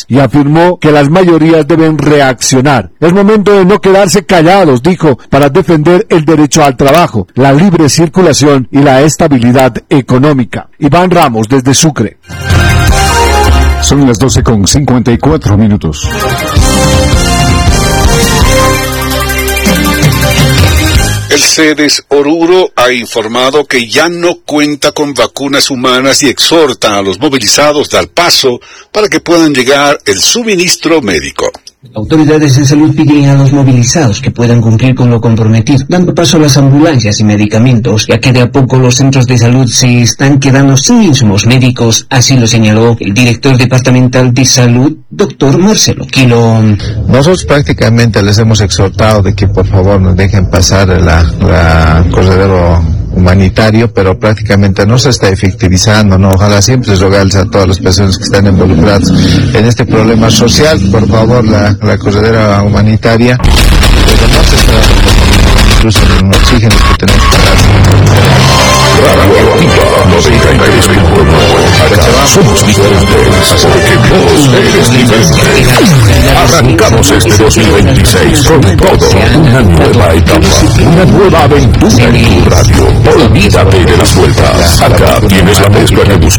y afirmó que las mayorías deben reaccionar. Es momento de no quedarse callados, dijo, para defender el derecho al trabajo, la libre circulación y la estabilidad económica. Iván Ramos, desde Sucre. Son las 12:54. El CEDES Oruro ha informado que ya no cuenta con vacunas humanas y exhorta a los movilizados de Al Paso para que puedan llegar el suministro médico. Autoridades de salud piden a los movilizados que puedan cumplir con lo comprometido, dando paso a las ambulancias y medicamentos, ya que de a poco los centros de salud se están quedando sin insumos médicos, así lo señaló el director departamental de salud, doctor Marcelo Quilón. Nosotros prácticamente les hemos exhortado de que por favor nos dejen pasar la corredero humanitario, pero prácticamente no se está efectivizando, ¿no? Ojalá siempre rogarles a todas las personas que están involucradas en este problema social, por favor, la corredera humanitaria, pero no se está dando incluso en el oxígeno que tenemos que dar. Acá somos diferentes, porque vos eres diferente. Arrancamos este 2026 con todo, una nueva etapa, una nueva aventura en tu radio. Olvídate de las vueltas, acá tienes la mezcla que buscas.